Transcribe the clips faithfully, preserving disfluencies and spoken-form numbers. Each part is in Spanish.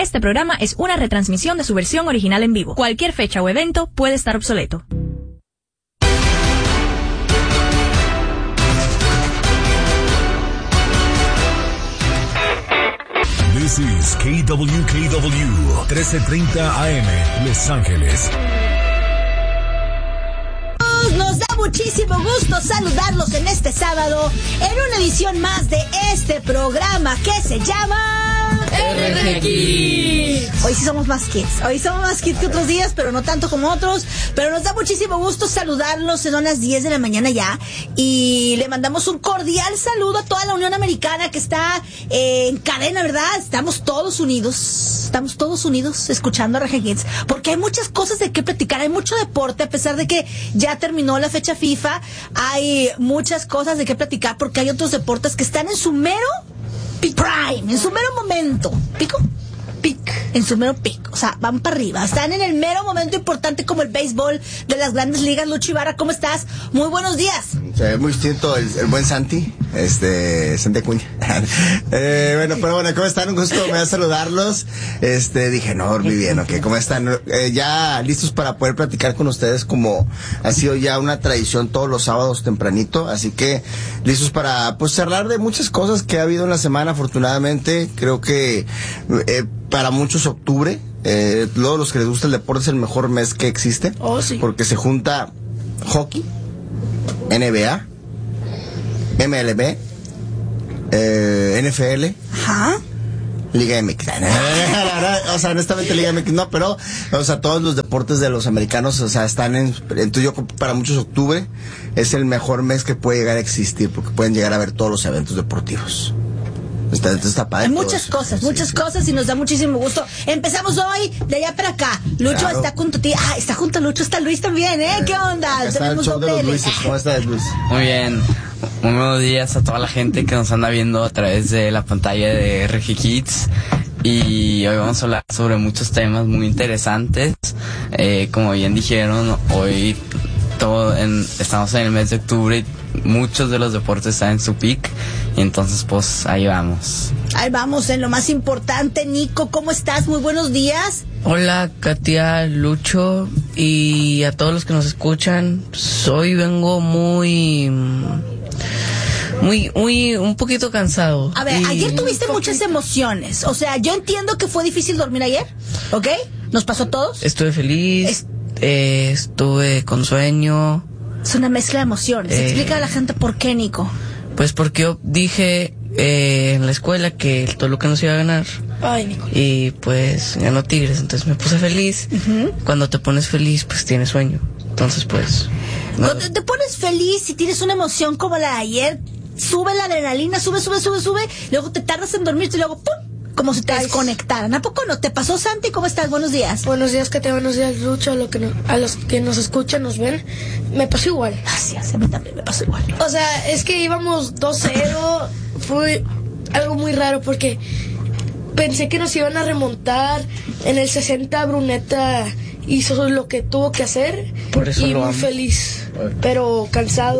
Este programa es una retransmisión de su versión original en vivo. Cualquier fecha o evento puede estar obsoleto. This is K W K W trece treinta A M, Los Ángeles. Nos da muchísimo gusto saludarlos en este sábado en una edición más de este programa que se llama R G Kids. Hoy sí somos más kids, hoy somos más kids que otros días, pero no tanto como otros. Pero nos da muchísimo gusto saludarlos, son las diez de la mañana ya. Y le mandamos un cordial saludo a toda la Unión Americana que está eh, en cadena, ¿verdad? Estamos todos unidos, estamos todos unidos escuchando a R G Kids, porque hay muchas cosas de qué platicar, hay mucho deporte, a pesar de que ya terminó la fecha FIFA, hay muchas cosas de qué platicar, porque hay otros deportes que están en su mero prime, en su mero momento. ¿Pico? Pic. En su mero pico. O sea, van para arriba. Están en el mero momento importante como el béisbol de las grandes ligas. Lucho Ibarra, ¿cómo estás? Muy buenos días. Se ve muy distinto el, el buen Santi, este, Santi Acuña. eh, bueno, pero bueno, ¿cómo están? Un gusto, me voy a saludarlos. Este, dije, no, dormí bien, ok, ¿cómo están? Eh, ya listos para poder platicar con ustedes, como ha sido ya una tradición todos los sábados tempranito, así que listos para, pues, hablar de muchas cosas que ha habido en la semana, afortunadamente. Creo que, eh, para muchos octubre, eh, todos los que les gusta el deporte es el mejor mes que existe. Oh, sí. Porque se junta hockey, N B A, M L B, eh, N F L, Ajá. Liga M X. O sea, honestamente Liga M X no, pero, o sea, todos los deportes de los americanos, o sea, están en, entonces yo, para muchos octubre es el mejor mes que puede llegar a existir, porque pueden llegar a ver todos los eventos deportivos. Está, está padre. Hay muchas eso. cosas, Sí, muchas sí. cosas, y nos da muchísimo gusto. Empezamos hoy de allá para acá. Lucho Claro. está junto a ti. Ah, está junto a Lucho, está Luis también, ¿eh? ¿Qué onda? Acá está el show de los Luises. ¿Cómo estás, Luis? Muy bien. Muy buenos días a toda la gente que nos anda viendo a través de la pantalla de R G Kids. Y hoy vamos a hablar sobre muchos temas muy interesantes. Eh, como bien dijeron, hoy todo en, estamos en el mes de octubre y muchos de los deportes están en su peak. Y entonces, pues, ahí vamos. Ahí vamos, en lo más importante. Nico, ¿cómo estás? Muy buenos días. Hola, Katia, Lucho y a todos los que nos escuchan. Hoy vengo muy, muy, muy, un poquito cansado. A ver, Y- ayer tuviste muchas emociones. O sea, yo entiendo que fue difícil dormir ayer, ¿ok? ¿Nos pasó a todos? Estuve feliz, Es- eh, estuve con sueño, Es una mezcla de emociones. Eh. Explica a la gente por qué, Nico. pues porque yo dije eh, en la escuela que el Toluca nos iba a ganar. Ay, Nico. Y pues ganó Tigres, entonces me puse feliz. Ujú. Cuando te pones feliz, pues tienes sueño. Entonces, pues... no- Cuando te, te pones feliz y tienes una emoción como la de ayer, sube la adrenalina, sube, sube, sube, sube, luego te tardas en dormirte y luego ¡pum! Como si te desconectaran. ¿A poco no? ¿Te pasó, Santi? ¿Cómo estás? Buenos días. Buenos días, Katia, buenos días, Lucho, a, lo que no- a los que nos escuchan, nos ven. Me pasó igual. Gracias, a mí también me pasó igual. O sea, es que íbamos dos cero, fue algo muy raro porque pensé que nos iban a remontar. En el sesenta Bruneta hizo lo que tuvo que hacer. Por eso y lo muy amo. feliz, pero cansado.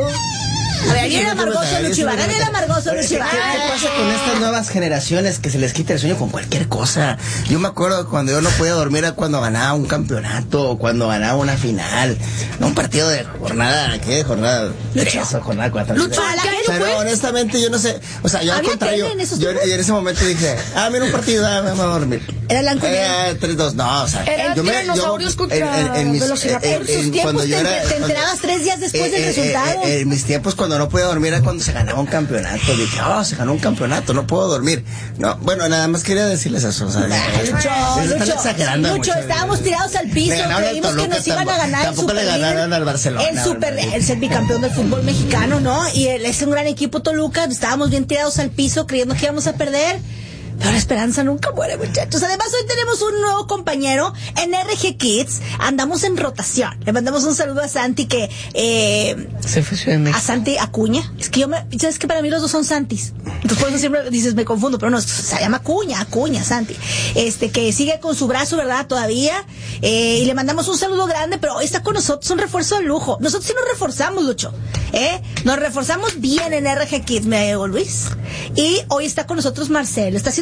A ver, Ariel Amargoso, Lucho Ibarra, Ariel Amargoso, Lucho ¿Qué, Ibarra. qué pasa con estas nuevas generaciones que se les quita el sueño con cualquier cosa? Yo me acuerdo cuando yo no podía dormir era cuando ganaba un campeonato o cuando ganaba una final. No un partido de jornada, ¿qué? Jornada tres o jornada cuatro. Lucho, ¿a la gente Pero fue? honestamente yo no sé, o sea, yo al ¿Había contrario, tele en esos yo, tiempos? yo en ese momento dije, ah, mira un partido, ah, me voy a dormir. Era blanco y negro. Eh, tres dos, no, o sea, Era yo me, yo, tiranosaurios contra mis- velociraptors. En sus tiempos cuando te, yo era- te enterabas tres días después del eh, eh, resultado. eh, en mis tiempos cuando no podía dormir era cuando se ganaba un campeonato. Dije, oh, se ganó un campeonato, no puedo dormir. No, bueno, nada más quería decirles eso. O sea, Lucho, se están Lucho, exagerando Lucho, mucho. estábamos tirados al piso, Le ganaron al creímos que Toluca, nos iban a tampoco- ganar el tampoco le Super ganaron al Barcelona, el Super, ¿verdad? el ser bicampeón del fútbol mexicano, ¿no? Y él es un gran equipo Toluca, estábamos bien tirados al piso creyendo que íbamos a perder. Pero la esperanza nunca muere, muchachos. Además, hoy tenemos un nuevo compañero en R G Kids. Andamos en rotación. Le mandamos un saludo a Santi que... Eh, Se fue Ciudad de a México. Santi Acuña. Es que yo me... ¿Sabes que para mí los dos son Santis? Entonces por eso siempre dices, me confundo. Pero no, se llama Acuña, Acuña, Santi. Este, que sigue con su brazo, ¿verdad? Todavía. Eh, y le mandamos un saludo grande, pero hoy está con nosotros un refuerzo de lujo. Nosotros sí nos reforzamos, Lucho. ¿Eh? Nos reforzamos bien en R G Kids, me digo Luis. Y hoy está con nosotros Marcelo. Está haciendo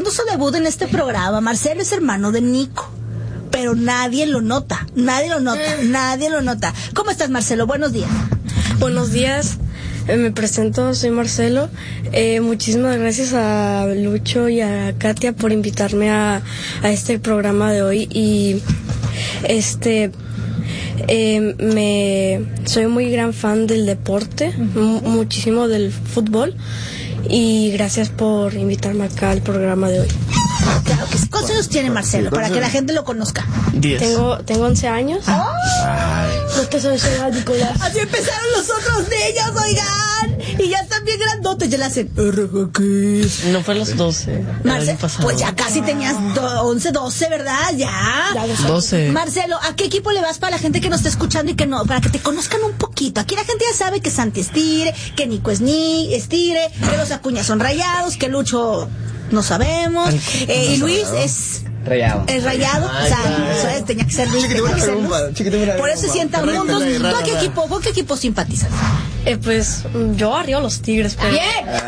haciendo su debut en este programa. Marcelo es hermano de Nico, pero nadie lo nota, nadie lo nota, nadie lo nota. ¿Cómo estás, Marcelo? Buenos días. Buenos días. Eh, me presento, soy Marcelo. Eh, muchísimas gracias a Lucho y a Katia por invitarme a, a este programa de hoy. Y este eh, me soy muy gran fan del deporte, m- muchísimo del fútbol. Y gracias por invitarme acá al programa de hoy. Claro que sí. ¿Cuántos años tiene Marcelo? Para que la gente lo conozca. diez. Tengo, tengo once años. ¡Ay! No te sabes edad, Nicolás. Así empezaron los otros niños, oigan. Y ya están bien grandotes, ya le hacen R G Kids. No fue a los doce. el Marce- año pasado. pues ya casi tenías do- once, doce, ¿verdad? Ya. doce. Marcelo, ¿a qué equipo le vas para la gente que nos está escuchando y que no, para que te conozcan un poquito? Aquí la gente ya sabe que Santi es Tigre, que Nico es ni es Tigre, que los Acuña son Rayados, que Lucho no sabemos, eh, y Luis es Rayado. es Rayado, o sea, ¿sabes? Tenía que ser Luis, tenía que ser Luis. Por eso se sientan juntos. ¿Tú a qué equipo, con qué equipo simpatizas? Eh, pues yo arriba los Tigres, pero...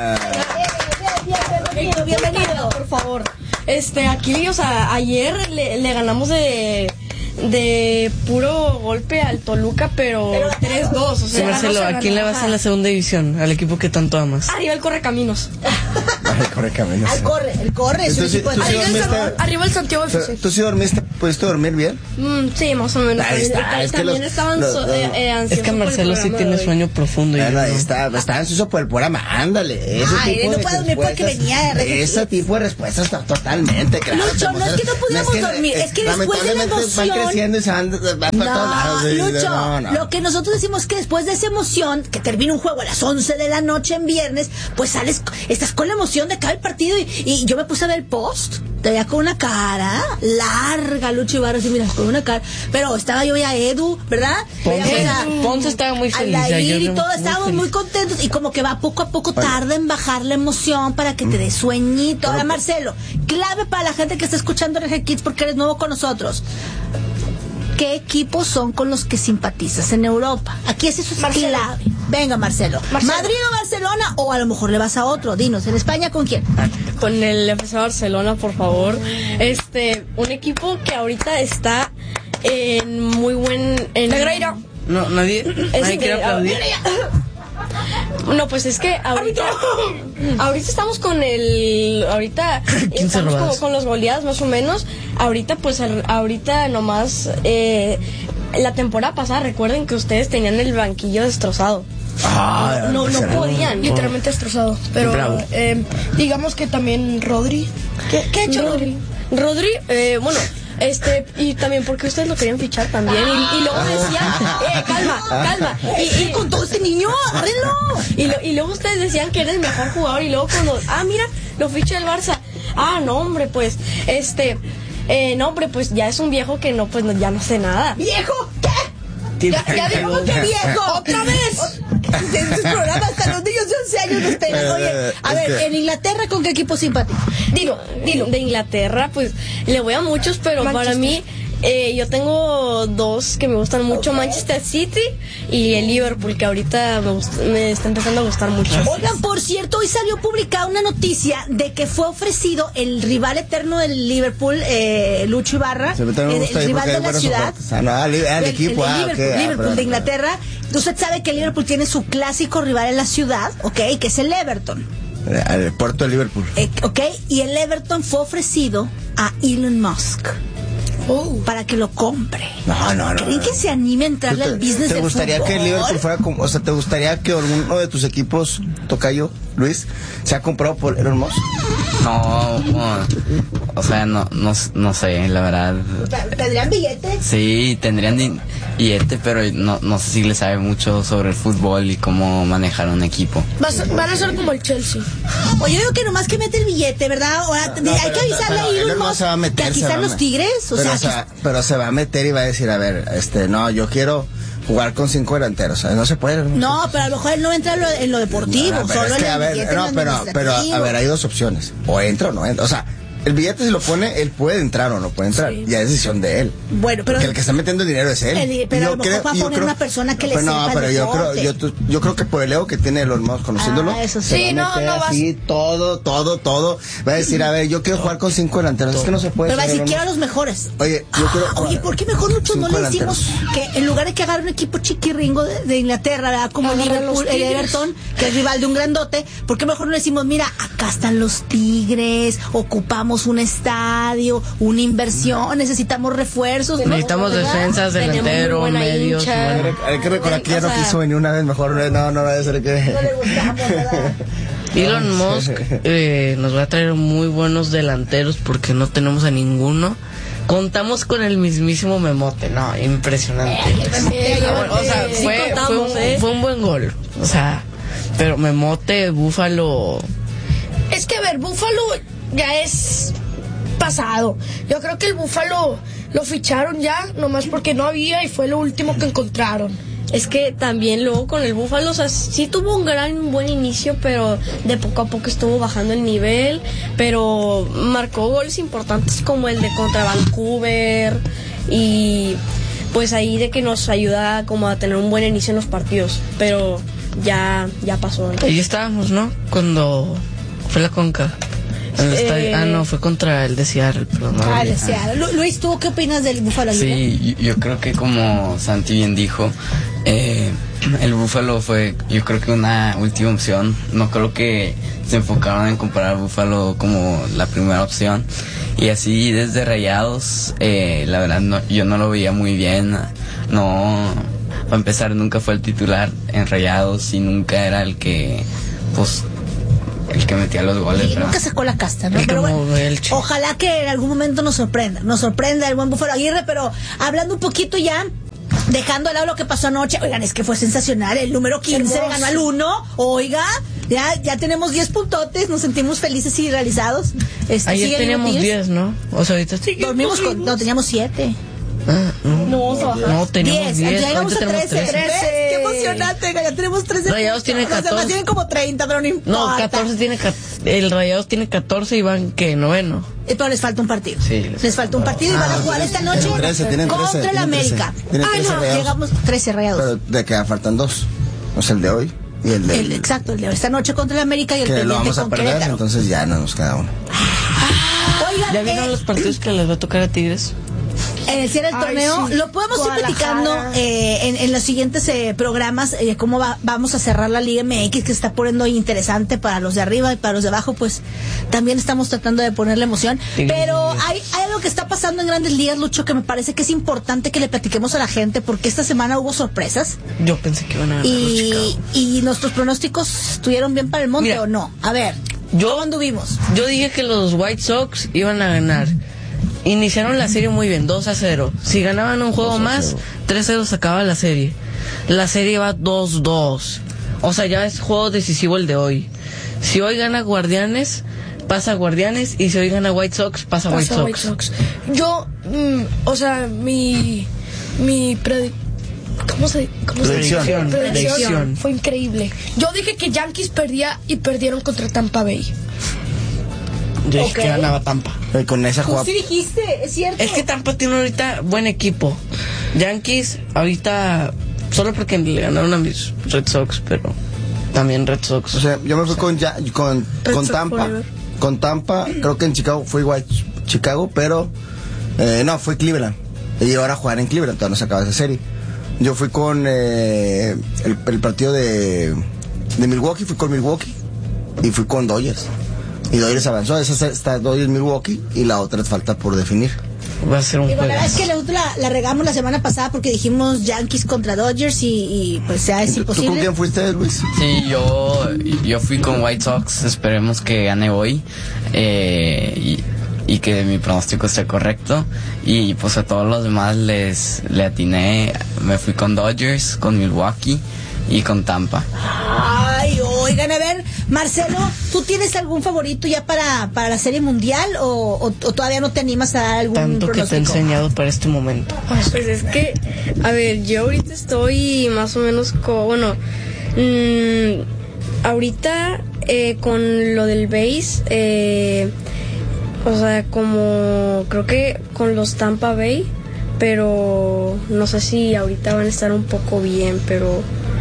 Bienvenido, bienvenido. Por favor. Este, aquí, o sea, ayer le, le ganamos de de puro golpe al Toluca, pero tres dos, o Sí, sea, Marcelo, no se ¿a quién le ganó. vas en la segunda división? Al equipo que tanto amas. Arriba el Correcaminos. Ay, corre caminos. Al corre, el corre es un Tú sí- equipo de tú sí Arriba el, dormiste- San- arriba el Santiago F C. ¿Tú sí dormiste? ¿Pudiste dormir bien? Mm, sí, más o menos. Ahí está, También es que los- estaban los- so- los- eh, eh, ansiosos Es que por el Marcelo sí programa tiene de hoy. sueño profundo. y Bueno, yo ahí no. está, está ansioso por el programa, ándale. Ese Ay, tipo no de puede dormir porque respuestas- venía de Reggae Ese Kids. tipo de respuestas to- totalmente, claro. Lucho, te no es que no emocionas. pudiéramos es dormir, es que después de la lamentablemente van emoción- creciendo y se van, van por todos lados. No, y- Lucho, no, no. lo que nosotros decimos es que después de esa emoción, que termina un juego a las once de la noche en viernes, pues sales, estás con la emoción de acabar el partido y, y yo me puse a ver el post, te veía con una cara larga, Lucho Ibarra, así, mira, con una cara, pero estaba yo ya Edu, ¿verdad? Ponce, Veíamos a- Ponce estaba muy feliz. ya, Aldair yo y no- todo, estábamos feliz. muy contentos y como que va poco a poco, tarda en bajar la emoción para que te dé sueñito. Ahora, Marcelo, clave para la gente que está escuchando R G Kids porque eres nuevo con nosotros. ¿Qué equipos son con los que simpatizas en Europa? Aquí es eso es Marcelo. clave. Venga, Marcelo. Marcelo. ¿Madrid o Barcelona? O a lo mejor le vas a otro. Dinos, ¿en España con quién? Con el F C Barcelona, por favor. Este, un equipo que ahorita está en muy buen... En, Negreira. No, nadie, Es nadie quiere de- aplaudir. No, pues es que ahorita, ahorita estamos con el, ahorita quince estamos rodadas. con, con los goleados más o menos. Ahorita pues al- ahorita nomás eh, la temporada pasada recuerden que ustedes tenían el banquillo destrozado. Ah, No, no podían. Literalmente destrozado. Pero Bravo. eh, digamos que también Rodri. ¿Qué, qué ha hecho Rodri? Rodri, eh, bueno, este, y también porque ustedes lo querían fichar también, y, y luego decían, eh, calma, calma, y, y Con todo este niño, agárrenlo. Y, lo- y luego ustedes decían que era el mejor jugador y luego cuando, ah, mira, lo ficha el Barça. Ah, no, hombre, pues, este, eh, no, hombre, pues ya es un viejo que no, pues no- ya no sé nada. ¿Viejo? ¿Qué? Ya, ya dijimos que viejo. ¿Otra vez? En tus programas hasta los niños de once años nos pegan. Oye, a Es ver, que- en Inglaterra, ¿con qué equipo simpatizas? Dilo, dilo. De Inglaterra, pues le voy a muchos, pero para Manchester. mí eh, yo tengo dos que me gustan mucho, Manchester City y el Liverpool, que ahorita me, gust- me está empezando a gustar mucho. Oigan, por cierto, hoy salió publicada una noticia de que fue ofrecido el rival eterno del Liverpool, eh, Lucho Ibarra, Se me también el, me gusta el ahí rival porque de hay la buenas ciudad. ofertas. Ah, no, al, al El- equipo, el de ah, Liverpool, ok, ah, Liverpool perdón. de Inglaterra. Usted sabe que el Liverpool tiene su clásico rival en la ciudad, ¿ok? Que es el Everton. Eh, Al puerto de Liverpool. Eh, ¿Ok? Y el Everton fue ofrecido a Elon Musk para que lo compre. No, no, no. ¿Creen no. que se anime a entrarle ¿Te, al business te del gustaría fútbol? que el Liverpool fuera como, o sea, te gustaría que alguno de tus equipos, tocayo, Luis, sea comprado por Elon Musk? No, bueno, o sea, no, no, no sé, la verdad. ¿Tendrían billetes? Sí, tendrían di- billete, pero no, no sé si le sabe mucho sobre el fútbol y cómo manejar un equipo. Vas- van a ser como el Chelsea. Oye, yo digo que nomás que mete el billete, ¿verdad? Ahora, No, hay pero- que avisarle a pero Elon Elon Musk Musk se va a meter, que aquí se va están a los met- tigres. O pero, sea, se va, pero se va a meter y va a decir, a ver, este, no, yo quiero jugar con cinco delanteros, ¿sabes? No se puede. no, pero a lo mejor él no entra en lo, en lo deportivo, No, pero solo es en que, a el ver, billete, no, en lo pero, pero, a administrativo. ver, hay dos opciones. O entra o no entra. O sea, el billete si lo pone, él puede entrar o no puede entrar. Sí. Ya es decisión de él. Bueno, pero... Porque el que está metiendo el dinero es él. El, pero yo a lo mejor va a poner creo, una persona que le no, sepa pero el yo creo, yo, yo creo que por el ego que tiene los hermanos conociéndolo, ah, eso sí. se va a sí, meter no, no así, vas... todo, todo, todo. Va a decir, a ver, yo quiero jugar con cinco delanteros. Es que no se puede. Pero va a decir, quiero a los mejores. Oye, yo quiero... Ah, oye, ¿por qué mejor muchos no le decimos que en lugar de que agarre un equipo chiquirringo de, de Inglaterra, ¿verdad? Como el Liverpool, el Everton, que es rival de un grandote, ¿por qué mejor no le decimos, mira, acá están los Tigres, ocupamos un estadio, una inversión, necesitamos refuerzos? Necesitamos ¿no? defensas, delantero, medios. Bueno. Hay que recordar que ya no quiso venir una vez, mejor no, no va a ser que... No le gustamos, ¿verdad? Elon Musk eh, nos va a traer muy buenos delanteros porque no tenemos a ninguno. Contamos con el mismísimo Memote, no, impresionante. Eh, o, o sea, sí fue, contamos, fue, un, eh. fue un buen gol. O sea, pero Memote, Búfalo. Es que a ver, Búfalo ya es pasado. Yo creo que el Búfalo lo ficharon ya, nomás porque no había y fue lo último que encontraron. Es que también luego con el Búfalo, o sea, sí tuvo un gran buen inicio, pero de poco a poco estuvo bajando el nivel, pero marcó goles importantes como el de contra Vancouver y pues ahí de que nos ayuda como a tener un buen inicio en los partidos, pero ya ya pasó, ¿no? Ahí estábamos, ¿no? Cuando fue la Conca. El Eh, estadio, ah, no, fue contra el de Seattle, pero no. Ah, el de Seattle. Lu- Luis, ¿tú qué opinas del Búfalo? Sí, yo, yo creo que como Santi bien dijo, eh, el Búfalo fue, yo creo que una última opción. No creo que se enfocaron en comparar al Búfalo como la primera opción. Y así desde Rayados, eh, la verdad no, yo no lo veía muy bien. No, para empezar nunca fue el titular en Rayados y nunca era el que, pues, el que metía los goles, y nunca sacó la casta, ¿no? El Pero como bueno, Elche. ojalá que en algún momento nos sorprenda, nos sorprenda el buen Búfalo Aguirre, pero hablando un poquito ya, dejando de lado lo que pasó anoche, oigan, es que fue sensacional, el número quince Hermoso. ganó al uno, oiga, ya, ya tenemos diez puntotes, nos sentimos felices y realizados. Este, Ayer sigue teníamos Tigres. diez, ¿no? O sea, ahorita sí. Dormimos con, no, teníamos siete. Ah, no. No vamos a bajar. No, teníamos diez, diez. ya llegamos a ahorita tenemos trece, trece. ¿ves? Qué emocionante, ya tenemos trece. Rayados tiene Los demás catorce. tienen como treinta, pero no importa. No, catorce tiene cat- el Rayados tiene catorce y van que noveno. Eh, Pero les falta un partido. Sí, les les falta un partido y van a jugar esta noche Tienen trece, tienen trece, contra el tienen trece. América. Tienen Ay, trece no, Rayados. llegamos trece Rayados. Pero de que faltan dos. O sea, el de hoy y el de... El, exacto, el de esta noche contra el América y el que lo pendiente vamos a con perder, Querétaro. entonces ya no nos queda uno. Oigan, ¿Ya vieron eh, los partidos que les va a tocar a Tigres? en el cierre del Ay, torneo, sí. lo podemos ir Guadalajara. platicando eh, en, en los siguientes eh, programas, eh, cómo va- vamos a cerrar la Liga M X, que se está poniendo interesante para los de arriba y para los de abajo, pues también estamos tratando de ponerle emoción. Tigres. Pero hay, hay algo que está pasando en Grandes Ligas, Lucho, que me parece que es importante que le platiquemos a la gente, porque esta semana hubo sorpresas. Yo pensé que iban a ganar los Y, Chicago. y nuestros pronósticos estuvieron bien para el monte, Mira, o no. A ver, yo- ¿cómo anduvimos? Yo dije que los White Sox iban a ganar. Iniciaron la serie muy bien, dos a cero. Si ganaban un juego más, tres a cero se acaba la serie. La serie va dos dos. O sea, ya es juego decisivo el de hoy. Si hoy gana Guardianes, pasa Guardianes. Y si hoy gana White Sox, pasa, Pasa White Sox. White Sox. Yo, mm, o sea, mi, mi predi- ¿Cómo se, cómo se dice? Predicción. Predicción Predicción. fue increíble. Yo dije que Yankees perdía y perdieron contra Tampa Bay. Yo dije Ok. que ganaba Tampa. Eh, Con esa Tú jugada... sí dijiste, es cierto. Es que Tampa tiene ahorita buen equipo. Yankees, ahorita, solo porque le ganaron a mis Red Sox, pero también Red Sox. O sea, yo me fui con, ya, con, Red con Sox Tampa. forever. Con Tampa, creo que en Chicago fue igual Chicago, pero eh, no, fue Cleveland. Y ahora a jugar en Cleveland, todavía no se acaba esa serie. Yo fui con eh, el, el partido de, de Milwaukee, fui con Milwaukee y fui con Dodgers. Y Dodgers avanzó, esa está Dodgers Milwaukee y la otra falta por definir. Va a ser un Y bueno, la juego. verdad es que nosotros la, la regamos la semana pasada porque dijimos Yankees contra Dodgers y, y pues ya es ¿Tú, ¿Tú con imposible. quién fuiste, Luis? Sí, yo, yo fui con White Sox, esperemos que gane hoy eh, y, y que mi pronóstico esté correcto. Y pues a todos los demás les le atiné, me fui con Dodgers, con Milwaukee y con Tampa. Ay, oigan, a ver, Marcelo, ¿tú tienes algún favorito ya para, para la Serie Mundial o, o, o todavía no te animas a dar algún Tanto que te he pronóstico? enseñado para este momento. Pues es que, a ver, yo ahorita estoy más o menos con, bueno, mmm, ahorita eh, con lo del base, eh, O sea, como creo que con los Tampa Bay, pero no sé si ahorita van a estar un poco bien, pero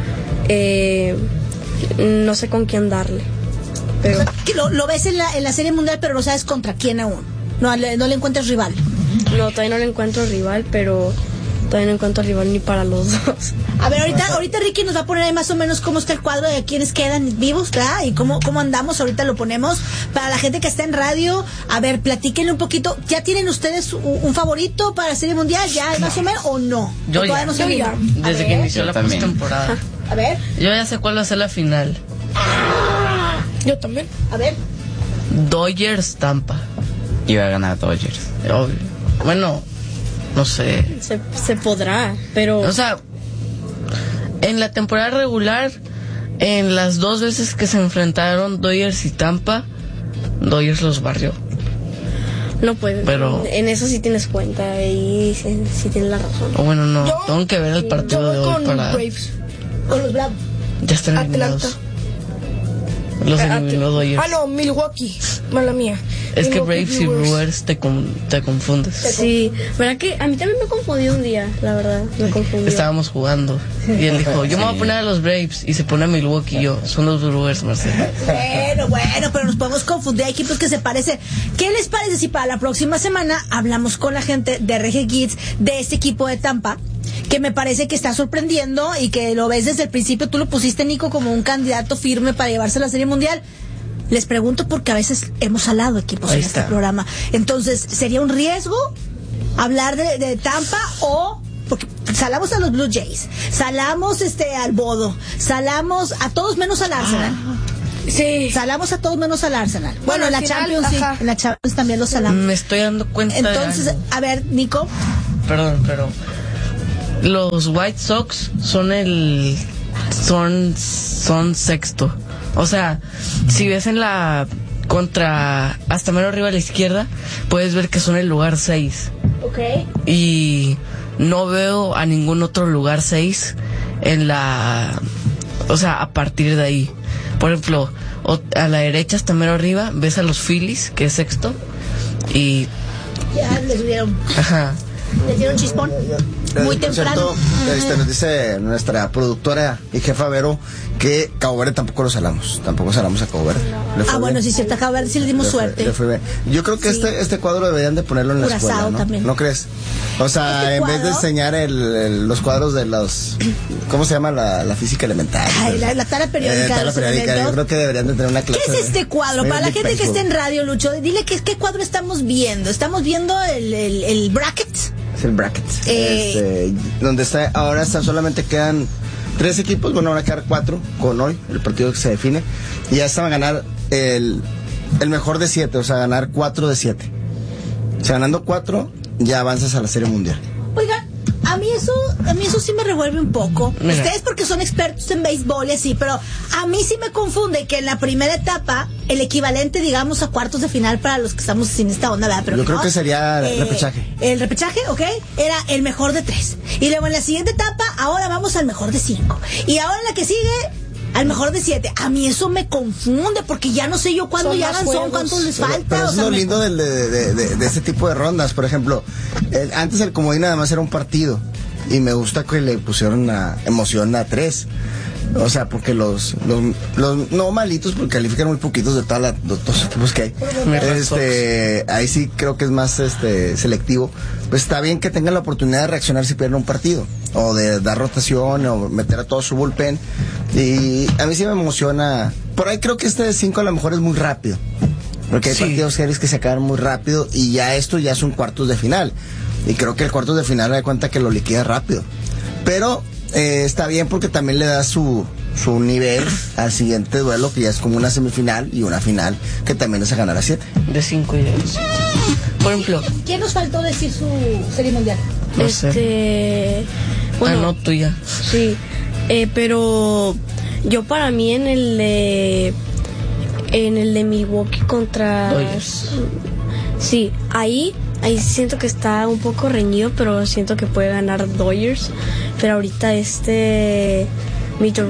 eh, no sé con quién darle. Pero O sea, que lo, lo ves en la, en la Serie Mundial, pero no sabes contra quién aún. No le, no le encuentras rival. no, todavía no le encuentro rival, pero todavía no encuentro rival ni para los dos. A ver, ahorita, ahorita Ricky nos va a poner ahí más o menos cómo está el cuadro de quiénes quedan vivos, ¿verdad? Y cómo, cómo andamos, ahorita lo ponemos. Para la gente que está en radio, a ver, platíquenle un poquito. ¿Ya tienen ustedes un, un favorito para la Serie Mundial? ¿Ya más o menos o no? Yo ¿O todavía ya. no se Yo mira? ya. A Desde ver, que inició Yo la también. postemporada. A ver, Yo ya sé cuál va a ser la final. Yo también. a ver. Dodgers Tampa. Iba a ganar Dodgers. Obvio. Bueno, no sé. Se, se podrá, pero O sea, en la temporada regular, en las dos veces que se enfrentaron Dodgers y Tampa, Dodgers los barrió. no puede. Pero- En eso sí tienes cuenta y sí, sí tienes la razón. O bueno, no, Yo- tengo que ver el Yo partido de voy hoy con para... Braves. Con los Bravos. Ya están Atlanta. eliminados. Los Ah, eliminó Dodgers. Ah, no, Milwaukee. Mala mía. Es que Milwaukee Braves y Brewers te, con- te confundes. Sí, ¿verdad que a mí también me confundió un día, la verdad, me confundió. Estábamos jugando y él dijo, yo me voy a poner a los Braves y se pone a Milwaukee y yo, son los Brewers, Marcelo. Bueno, bueno, pero nos podemos confundir. Hay equipos que se parecen. ¿Qué les parece si para la próxima semana hablamos con la gente de R G Kids de este equipo de Tampa? Que me parece que está sorprendiendo y que lo ves desde el principio. Tú lo pusiste, Nico, como un candidato firme para llevarse a la Serie Mundial. Les pregunto porque a veces hemos salado equipos Ahí en este está. programa. Entonces, ¿sería un riesgo hablar de, de Tampa o...? Porque salamos a los Blue Jays, salamos este al Bodo, salamos a todos menos al Arsenal. Sí. Salamos a todos menos al Arsenal. Bueno, Bueno, en la al final, Champions sí, ajá. en la Champions también los salamos. Me estoy dando cuenta Entonces, de algo. a ver, Nico, Perdón, pero los White Sox son el son son sexto. O sea, si ves en la contra hasta menos arriba a la izquierda, puedes ver que son el lugar seis. ok, Y no veo a ningún otro lugar seis en la, o sea, a partir de ahí. Por ejemplo, o- a la derecha hasta mero arriba ves a los Phillies, que es sexto, y ya les dieron, ajá, les dieron chispón. Muy Por temprano. cierto, este, nos dice nuestra productora y jefa Vero que Cabo Verde tampoco lo salamos. Tampoco salamos a Cabo Verde. Le fue Ah, bueno, bien. sí, cierto, acá a ver si le dimos Le fue- suerte. le fue bien. Yo creo que Sí. este, este cuadro deberían de ponerlo en la Curazao escuela, ¿no? también. ¿No crees? O sea, ¿Este en vez de cuadro? enseñar el, el- los cuadros de los... ¿Cómo se llama? La, la física elemental. Ay, la, la tabla periódica. Eh, de tabla los periódica. Yo elementos. creo que deberían de tener una ¿Qué clase. es este cuadro? de- Para la de gente que béisbol. esté en radio, Lucho, dile qué, qué cuadro estamos viendo. Estamos viendo el, el, el bracket. Es el bracket. Eh. Este, donde está, ahora está, solamente quedan tres equipos, bueno, van a quedar cuatro con hoy, el partido que se define. Y ya estaban a ganar el, el mejor de siete, o sea, ganar cuatro de siete. O sea, ganando cuatro, ya avanzas a la Serie Mundial. Oigan, a mí eso, a mí eso sí me revuelve un poco. Mira. Ustedes porque son expertos en béisbol y así, pero a mí sí me confunde que en la primera etapa, el equivalente, digamos, a cuartos de final para los que estamos sin esta onda, ¿verdad? Pero Yo creo no, que sería el repechaje. El repechaje, ok, era el mejor de tres. Y luego en la siguiente etapa, ahora vamos al mejor de cinco. Y ahora en la que sigue, al mejor de siete. A mí eso me confunde porque ya no sé yo cuándo Son ya más son, juegos. cuántos les Pero, falta. pero o eso es sea, lo me- lindo del- de, de, de, de este tipo de rondas. Por ejemplo, el- antes el comodín nada más era un partido. Y me gusta que le pusieron a, emoción a tres. O sea, porque los, los, los no malitos, porque califican muy poquitos de, toda la, de todos los equipos que hay. Este, ahí sí creo que es más este selectivo. Pues está bien que tengan la oportunidad de reaccionar si pierden un partido. O de dar rotación, o meter a todo su bullpen. Y a mí sí me emociona. Por ahí creo que este de cinco a lo mejor es muy rápido. Porque hay Sí. partidos series que se acaban muy rápido y ya esto ya son cuartos de final. Y creo que el cuartos de final da cuenta que lo liquida rápido. Pero eh, está bien porque también le da su, su nivel al siguiente duelo, que ya es como una semifinal y una final, que también es a ganar a siete. de cinco y de dos. Por ejemplo, ¿Quién nos faltó decir su serie mundial? no sé. Este, Ah, bueno, no, tuya. sí, eh, pero yo para mí en el de en el de Milwaukee contra Dodgers. sí, ahí ahí siento que está un poco reñido, pero siento que puede ganar Dodgers, pero ahorita este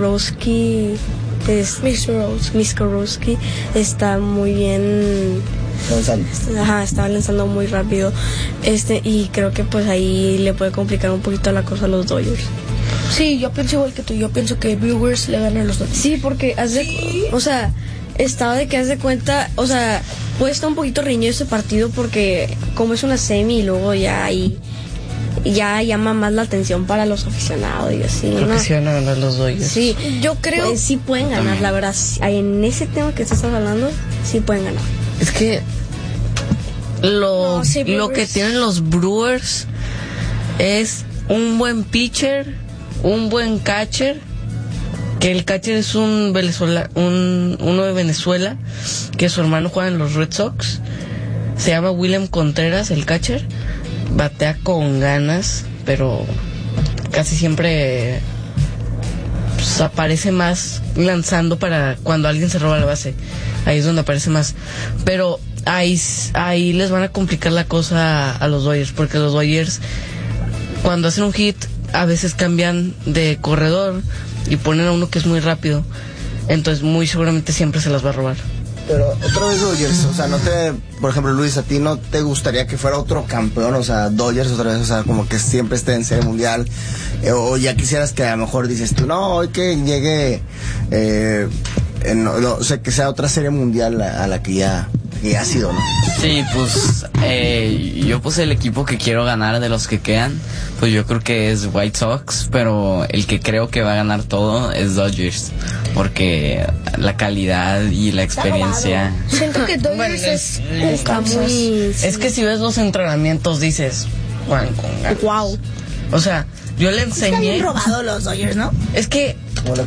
Mitorowski es Mitorowski está muy bien Lanzando. Ajá, estaba lanzando muy rápido. Este, y creo que pues ahí le puede complicar un poquito la cosa a los Dodgers. Sí, yo pienso igual que tú. Yo pienso que Brewers le ganan a los Dodgers. Sí, porque hace, o sea, estaba de que haz de cuenta, o sea, puede estar un poquito reñido ese partido porque como es una semi y luego ya ahí ya llama más la atención para los aficionados y así. Creo ¿no? que sí van a ganar los Dodgers. Sí, Yo creo. pues, sí pueden ganar, También. la verdad. Sí, en ese tema que estás hablando, sí pueden ganar. Es que lo, No, sí, lo que Brewers. tienen los Brewers es un buen pitcher, un buen catcher, que el catcher es un Venezuela, un uno de Venezuela, que su hermano juega en los Red Sox. Se llama William Contreras, el catcher. Batea con ganas, pero casi siempre pues, aparece más lanzando para cuando alguien se roba la base. Ahí es donde aparece más. Pero ahí, ahí les van a complicar la cosa a, a los Dodgers, porque los Dodgers cuando hacen un hit a veces cambian de corredor y ponen a uno que es muy rápido. Entonces muy seguramente siempre se las va a robar. Pero otra vez Dodgers, o sea, no te, por ejemplo, Luis, a ti no te gustaría que fuera otro campeón, o sea, Dodgers otra vez, o sea, como que siempre esté en Serie Mundial, eh, o ya quisieras que a lo mejor dices tú, no, hoy que llegue, eh, en, no, o sea, que sea otra Serie Mundial a, a la que ya, que ya ha sido, ¿no? Sí, pues eh, yo puse el equipo que quiero ganar de los que quedan, pues yo creo que es White Sox, pero el que creo que va a ganar todo es Dodgers, porque la calidad y la experiencia. Siento que Dodgers Bueno, es Está muy... Es que si ves los entrenamientos dices, Juan, con ganas. Wow. O sea, yo le Está bien enseñé. robado los Dodgers, ¿no? Es que, Como la-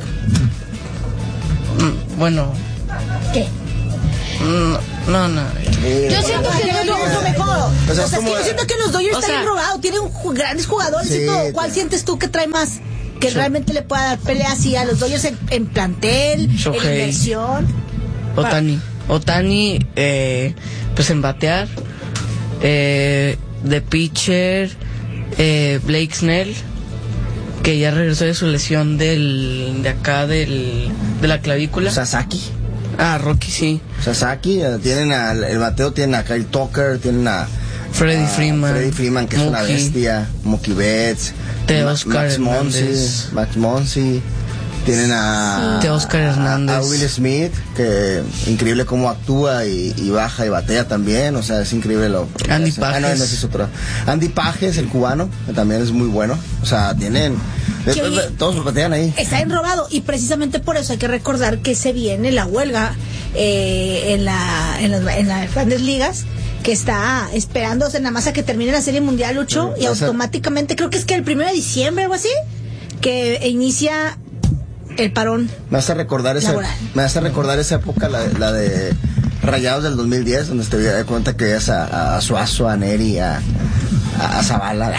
mm, bueno, ¿Qué? mm, no, no. Yo siento que no, Dodgers. no, mejor. O sea, sea, es es como- que yo siento que los Dodgers o están sea- bien robados. Tienen ju- grandes jugadores Sí, y todo. ¿Cuál sí. sientes tú que trae más? Que realmente le pueda dar pelea así a los Dodgers en, en plantel, en Shohei. inversión. Otani. Otani, eh, pues en batear. Eh, de pitcher, eh, Blake Snell, que ya regresó de su lesión del, de acá del, de la clavícula. Sasaki. Ah, Rocky sí. Sasaki, eh, tienen al el bateo, tienen a Kyle Tucker, tienen a Freddy a Freeman. Freddy Freeman, que es una Mookie. bestia, Mookie Betts, Teoscar Max Monsi, Hernández. Max Monsi, tienen a Teoscar a- Hernández. a Will Smith, que increíble cómo actúa y, y baja y batea también, o sea, es increíble lo lo que Andy hace. Ah, no, Pages. no, ese es otro. Andy Pages, el cubano, que también es muy bueno, o sea, tienen de- Que, de- oye, todos batean ahí. Está bien robado y precisamente por eso hay que recordar que se viene la huelga eh, en, la, en, las, en las grandes ligas, que está esperándose nada más a que termine la Serie Mundial, Lucho, Sí, y o sea- automáticamente, creo que es que el primero de diciembre, algo así, que inicia el parón. Me hace recordar esa, Laboral. me hace recordar esa época, la, la de Rayados del dos mil diez, donde te das cuenta que es a, a Suazo, a Neri, a, a, a Zavala.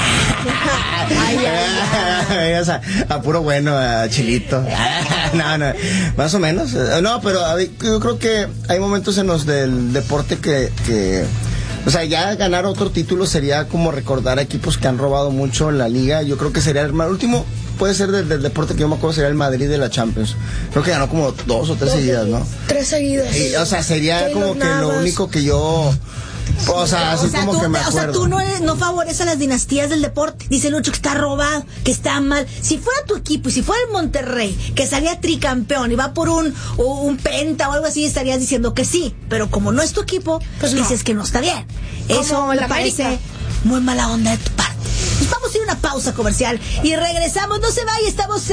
O sea, a puro bueno, a Chilito. No, no, más o menos. No, pero a ver, yo creo que hay momentos en los del deporte que, que o sea, ya ganar otro título sería como recordar a equipos que han robado mucho en la liga. Yo creo que sería el más último, puede ser del, del deporte que yo me acuerdo, sería el Madrid de la Champions. Creo que ganó como dos o tres seguidas, ¿no? Tres seguidas. Y, o sea, sería Keylor como que lo Navas. único que yo, o sea, así o sea, como tú, que me o sea, acuerdo. tú no, eres- no favoreces a las dinastías del deporte. Dice Lucho que está robado, que está mal. Si fuera tu equipo y si fuera el Monterrey, que salía tricampeón y va por un, o un penta o algo así, estarías diciendo que sí. Pero como no es tu equipo, pues no. dices que no está bien. Eso Como me la parece América. muy mala onda de tu parte. Pues vamos a ir a una pausa comercial y regresamos. No se vaya, estamos